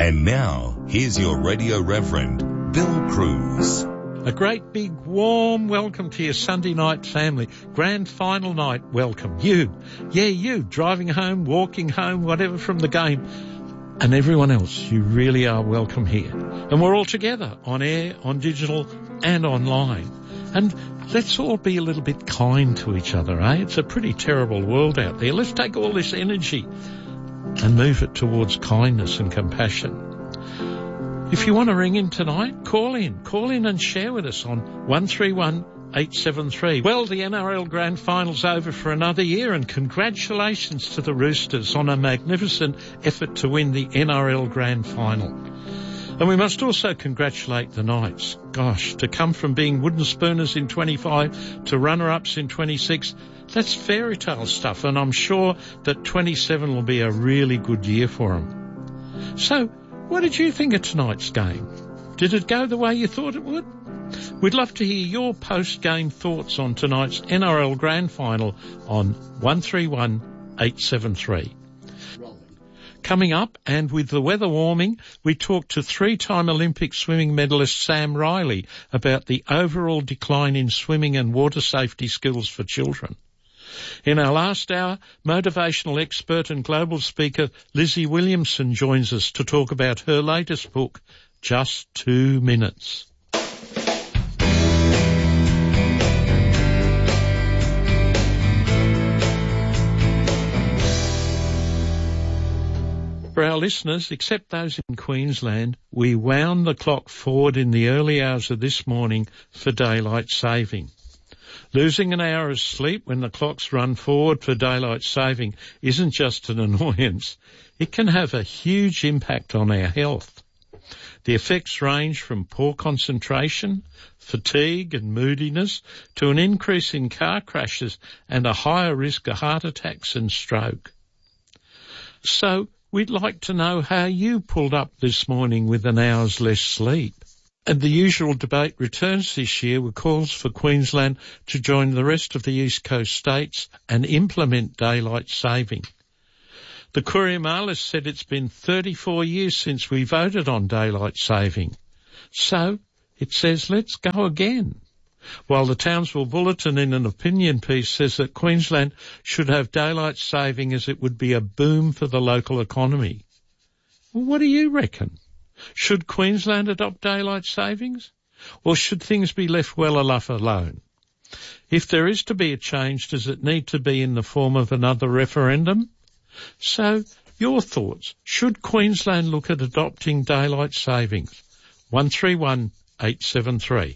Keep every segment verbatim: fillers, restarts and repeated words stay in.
And now, here's your Radio Reverend, Bill Cruz. A great big warm welcome to your Sunday night family. Grand final night welcome. You, yeah, you, driving home, walking home, whatever from the game. And everyone else, you really are welcome here. And we're all together on air, on digital and online. And let's all be a little bit kind to each other, eh? It's a pretty terrible world out there. Let's take all this energy and move it towards kindness and compassion. If you want to ring in tonight, call in. Call in and share with us on one three one, eight seven three. Well, the N R L Grand Final's over for another year, and congratulations to the Roosters on a magnificent effort to win the N R L Grand Final. And we must also congratulate the Knights. Gosh, to come from being wooden spooners in twenty-five to runner-ups in twenty-six, that's fairy tale stuff, and I'm sure that twenty-seven will be a really good year for them. So, what did you think of tonight's game? Did it go the way you thought it would? We'd love to hear your post-game thoughts on tonight's N R L Grand Final on one three one, eight seven three. Coming up, and with the weather warming, we talked to three-time Olympic swimming medalist Sam Riley about the overall decline in swimming and water safety skills for children. In our last hour, motivational expert and global speaker Lizzie Williamson joins us to talk about her latest book, Just Two Minutes. For our listeners, except those in Queensland, we wound the clock forward in the early hours of this morning for daylight saving. Losing an hour of sleep when the clocks run forward for daylight saving isn't just an annoyance. It can have a huge impact on our health. The effects range from poor concentration, fatigue and moodiness to an increase in car crashes and a higher risk of heart attacks and stroke. So, we'd like to know how you pulled up this morning with an hour's less sleep. And the usual debate returns this year with calls for Queensland to join the rest of the East Coast states and implement daylight saving. The Courier Mail has said it's been thirty-four years since we voted on daylight saving. So, it says let's go again. While the Townsville Bulletin in an opinion piece says that Queensland should have daylight saving as it would be a boom for the local economy. Well, what do you reckon? Should Queensland adopt daylight savings? Or should things be left well enough alone? If there is to be a change, does it need to be in the form of another referendum? So, your thoughts. Should Queensland look at adopting daylight savings? one three one, eight seven three.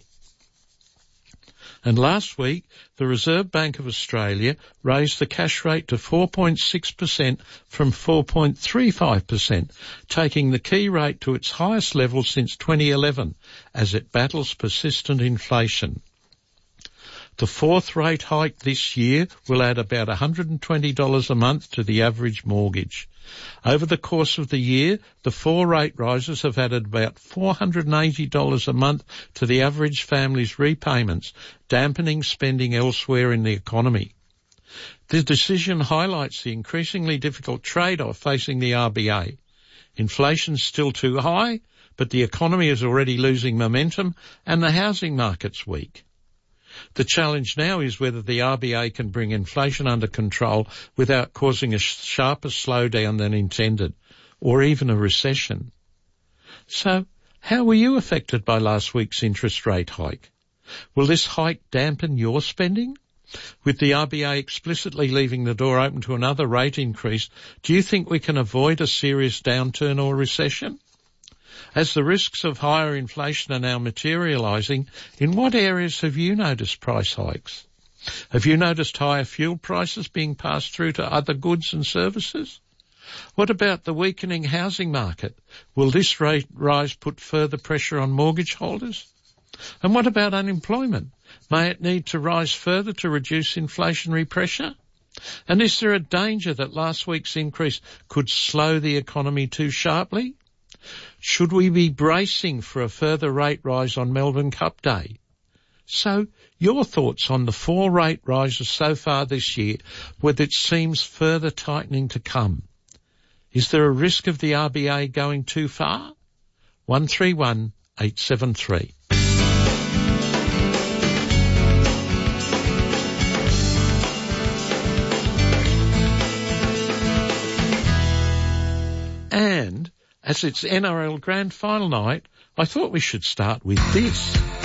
And last week, the Reserve Bank of Australia raised the cash rate to four point six percent from four point three five percent, taking the key rate to its highest level since twenty eleven as it battles persistent inflation. The fourth rate hike this year will add about one hundred twenty dollars a month to the average mortgage. Over the course of the year, the four rate rises have added about four hundred eighty dollars a month to the average family's repayments, dampening spending elsewhere in the economy. The decision highlights the increasingly difficult trade-off facing the R B A. Inflation's still too high, but the economy is already losing momentum and the housing market's weak. The challenge now is whether the R B A can bring inflation under control without causing a sharper slowdown than intended, or even a recession. So, how were you affected by last week's interest rate hike? Will this hike dampen your spending? With the R B A explicitly leaving the door open to another rate increase, do you think we can avoid a serious downturn or recession? As the risks of higher inflation are now materialising, in what areas have you noticed price hikes? Have you noticed higher fuel prices being passed through to other goods and services? What about the weakening housing market? Will this rate rise put further pressure on mortgage holders? And what about unemployment? May it need to rise further to reduce inflationary pressure? And is there a danger that last week's increase could slow the economy too sharply? Should we be bracing for a further rate rise on Melbourne Cup Day? So, your thoughts on the four rate rises so far this year, with it seems further tightening to come. Is there a risk of the R B A going too far? one three one eight seven three. And as it's N R L Grand Final night, I thought we should start with this.